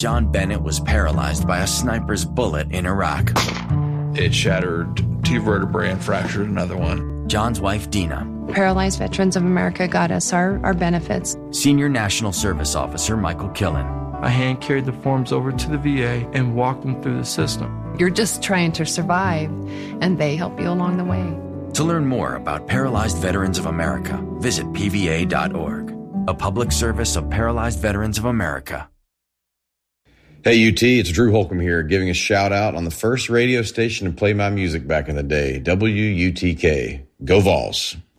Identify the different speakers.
Speaker 1: John Bennett was paralyzed by a sniper's bullet in Iraq.
Speaker 2: It shattered 2 vertebrae and fractured another one.
Speaker 1: John's wife, Dina.
Speaker 3: Paralyzed Veterans of America got us our benefits.
Speaker 1: Senior National Service Officer Michael Killen.
Speaker 4: I hand carried the forms over to the VA and walked them through the system.
Speaker 3: You're just trying to survive, and they help you along the way.
Speaker 1: To learn more about Paralyzed Veterans of America, visit pva.org, a public service of Paralyzed Veterans of America.
Speaker 5: Hey UT, it's Drew Holcomb here, giving a shout out on the first radio station to play my music back in the day, WUTK. Go Vols.